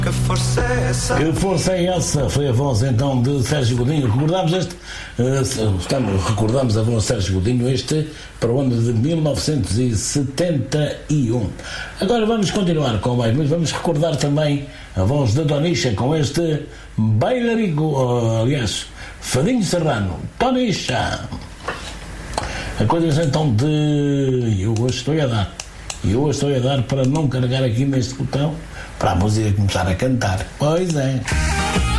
Que força é essa? Que força é essa? Foi a voz então de Sérgio Godinho. Recordamos recordamos a voz de Sérgio Godinho, este para o ano de 1971. Agora vamos continuar com mais, mas vamos recordar também a voz de Tonicha com este bailarico, aliás, Fadinho Serrano, Tonicha. A coisa então de... Eu hoje estou a dar para não carregar aqui neste botão para a música começar a cantar. Pois é.